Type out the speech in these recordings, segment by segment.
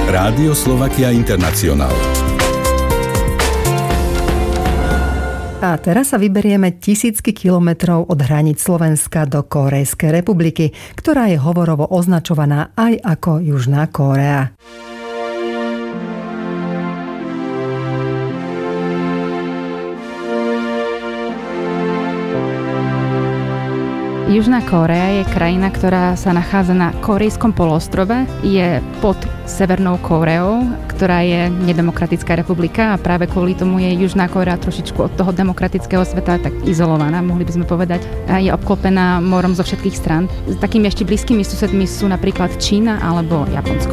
Rádio Slovakia International. A teraz sa vyberieme tisícky kilometrov od hraníc Slovenska do Kórejskej republiky, ktorá je hovorovo označovaná aj ako Južná Kórea. Južná Kórea je krajina, ktorá sa nachádza na Kórejskom poloostrove. Je pod Severnou Kóreou, ktorá je nedemokratická republika a práve kvôli tomu je Južná Kórea trošičku od toho demokratického sveta tak izolovaná, mohli by sme povedať. A je obklopená morom zo všetkých strán. S takými ešte blízkymi susedmi sú napríklad Čína alebo Japonsko.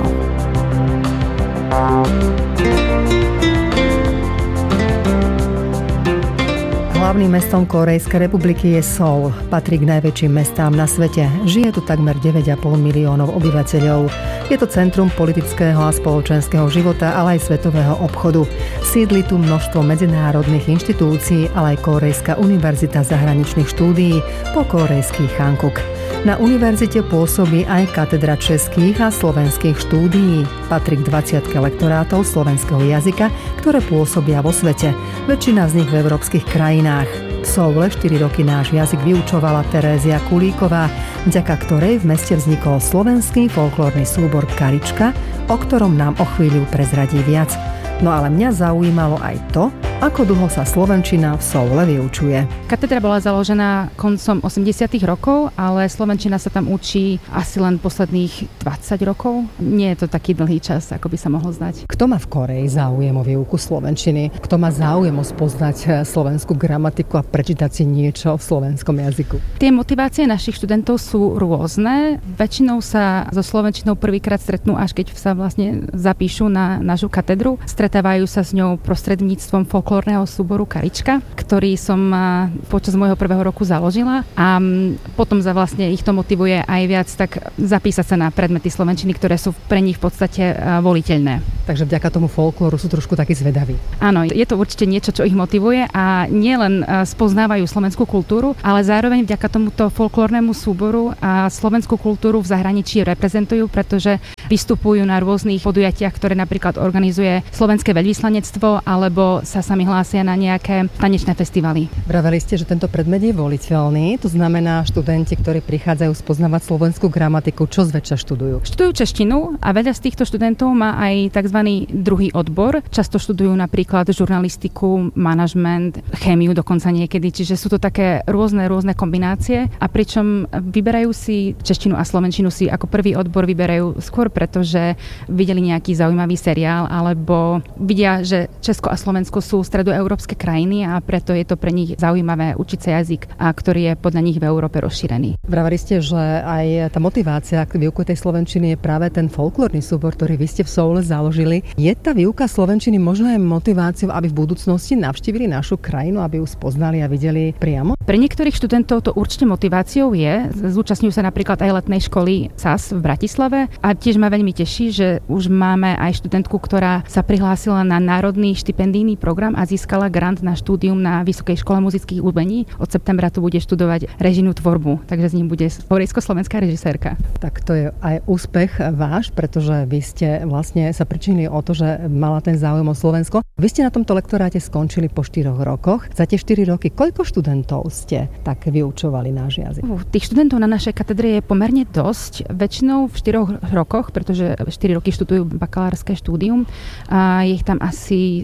Hlavným mestom Kórejskej republiky je Seoul. Patrí k najväčším mestám na svete. Žije tu takmer 9,5 miliónov obyvateľov. Je to centrum politického a spoločenského života, ale aj svetového obchodu. Sídli tu množstvo medzinárodných inštitúcií, ale aj Kórejská univerzita zahraničných štúdií, po kórejský Hankuk. Na univerzite pôsobí aj katedra českých a slovenských štúdií. Patrí k 20 lektorátov slovenského jazyka, ktoré pôsobia vo svete. Väčšina z nich v európskych krajinách. V Soule 4 roky náš jazyk vyučovala Terézia Kulíková, vďaka ktorej v meste vznikol slovenský folklórny súbor Karička, o ktorom nám o chvíľu prezradí viac. No ale mňa zaujímalo aj to, ako dlho sa slovenčina v Soule vyučuje. Katedra bola založená koncom 80. rokov, ale slovenčina sa tam učí asi len posledných 20 rokov. Nie je to taký dlhý čas, ako by sa mohlo zdať. Kto má v Kórei záujem o výuku slovenčiny? Kto má záujem o spoznať slovenskú gramatiku a prečítať si niečo v slovenskom jazyku? Tie motivácie našich študentov sú rôzne. Väčšinou sa so slovenčinou prvýkrát stretnú, až keď sa vlastne zapíšu na našu katedru. Stretávajú sa s ňou prostredníctvom folklórneho súboru Karička, ktorý som počas môjho prvého roku založila a potom vlastne ich to motivuje aj viac tak zapísať sa na predmety slovenčiny, ktoré sú pre nich v podstate voliteľné. Takže vďaka tomu folklóru sú trošku takí zvedaví. Áno, je to určite niečo, čo ich motivuje a nielen spoznávajú slovenskú kultúru, ale zároveň vďaka tomuto folklórnemu súboru a slovenskú kultúru v zahraničí reprezentujú, pretože vystupujú na rôznych podujatiach, ktoré napríklad organizuje slovenské veľvyslanectvo alebo sa sami hlásia na nejaké tanečné festivaly. Vraveli ste, že tento predmet je voliteľný, to znamená študenti, ktorí prichádzajú spoznávať slovenskú gramatiku, čo zväčša študujú? Študujú češtinu a veľa z týchto študentov má aj tzv. Druhý odbor. Často študujú napríklad žurnalistiku, manažment, chémiu dokonca niekedy, čiže sú to také rôzne kombinácie a pričom vyberajú si češtinu a slovenčinu si ako prvý odbor vyberajú skôr preto, že videli nejaký zaujímavý seriál alebo vidia, že Česko a Slovensko sú stredoeurópske krajiny a preto je to pre nich zaujímavé učiť sa jazyk, a ktorý je podľa nich v Európe rozšírený. Vravali ste, že aj tá motivácia k výuke tej slovenčiny je práve ten folklórny súbor, ktorý vy ste v Soule založili. Je tá výuka slovenčiny možno aj motiváciou, aby v budúcnosti navštívili našu krajinu, aby ju spoznali a videli priamo? Pre niektorých študentov to určite motiváciou je. Zúčastňujú sa napríklad aj letnej školy SAS v Bratislave a tiež ma veľmi teší, že už máme aj študentku, ktorá sa prihlásila na národný štipendijný program a získala grant na štúdium na Vysokej škole muzických umení. Od septembra tu bude študovať režijnú tvorbu, takže s ním bude korejsko-slovenská režisérka. Tak to je aj úspech váš, pretože vy ste vlastne sa pričinili o to, že mala ten záujem o Slovensko. Vy ste na tomto lektoráte skončili po 4 rokoch. Za tie 4 roky koľko študentov ste tak vyučovali náš jazyk? Tých študentov na našej katedre je pomerne dosť. Väčšinou v 4 rokoch, pretože 4 roky študujú bakalárske štúdium a je ich tam asi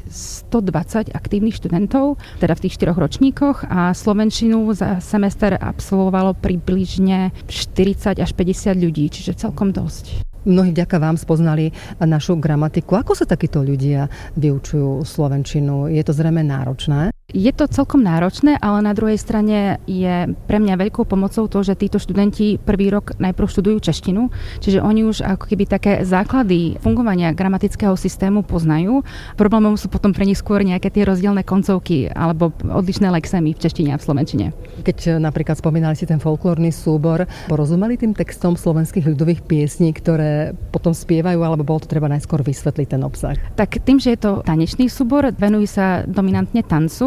120 aktívnych študentov, teda v tých 4 ročníkoch a slovenčinu za semester absolvovalo približne 40 až 50 ľudí, čiže celkom dosť. Mnohí vďaka vám spoznali našu gramatiku. Ako sa takíto ľudia vyučujú slovenčinu? Je to zrejme náročné? Je to celkom náročné, ale na druhej strane je pre mňa veľkou pomocou to, že títo študenti prvý rok najprv študujú češtinu, čiže oni už ako keby také základy fungovania gramatického systému poznajú. Problémom sú potom pre nich skôr nejaké tie rozdielne koncovky alebo odlišné lexémy v češtine a v slovenčine. Keď napríklad spomínali si ten folklórny súbor, porozumeli tým textom slovenských ľudových piesní, ktoré potom spievajú, alebo bolo to treba najskôr vysvetliť ten obsah? Tak tým, že je to tanečný súbor, venujú sa dominantne tancu,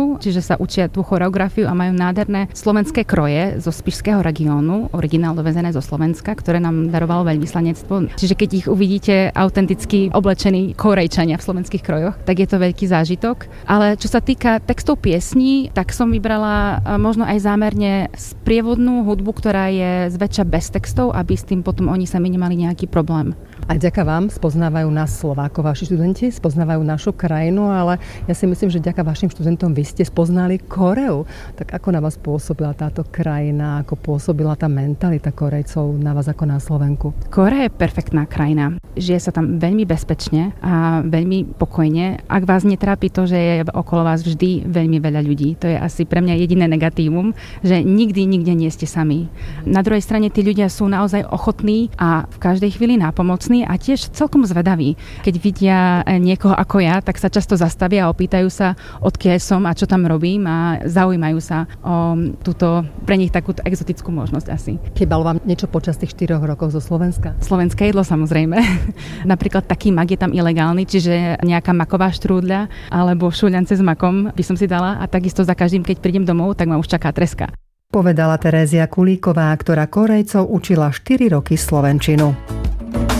Slovensku, čiže sa učia tú choreografiu a majú nádherné slovenské kroje zo spišského regiónu, originál dovezené zo Slovenska, ktoré nám darovalo veľvyslanectvo. Čiže keď ich uvidíte autenticky oblečení Kórejčania v slovenských krojoch, tak je to veľký zážitok. Ale čo sa týka textov piesní, tak som vybrala možno aj zámerne sprievodnú hudbu, ktorá je zväčša bez textov, aby s tým potom oni sami nemali nejaký problém. A vďaka vám spoznávajú nás Slovákov, vaši študenti, spoznávajú našu krajinu, ale ja si myslím, že vďaka vašim študentom vy ste spoznali Koreu. Tak ako na vás pôsobila táto krajina, ako pôsobila tá mentalita Korejcov na vás ako na Slovenku? Kórea je perfektná krajina. Žije sa tam veľmi bezpečne a veľmi pokojne. Ak vás netrápi to, že je okolo vás vždy veľmi veľa ľudí, to je asi pre mňa jediné negatívum, že nikde nie ste sami. Na druhej strane tí ľudia sú naozaj ochotní a v každej chvíli nápomocní a tiež celkom zvedaví. Keď vidia niekoho ako ja, tak sa často zastavia a opýtajú sa, odkiaľ som a čo tam robím a zaujímajú sa o túto, pre nich takúto exotickú možnosť asi. Chýbalo vám niečo počas tých 4 rokov zo Slovenska? Slovenské jedlo samozrejme. Napríklad taký mak je tam ilegálny, čiže nejaká maková štrúdľa alebo šuľance s makom by som si dala a takisto za každým, keď prídem domov, tak ma už čaká treska. Povedala Terézia Kulíková, ktorá Korejcov učila 4 roky slovenčinu.